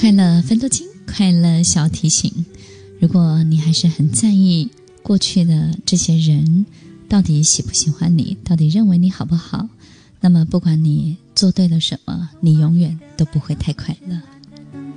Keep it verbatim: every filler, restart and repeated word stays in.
快乐分多金，快乐小提醒。如果你还是很在意过去的这些人到底喜不喜欢你，到底认为你好不好，那么不管你做对了什么，你永远都不会太快乐。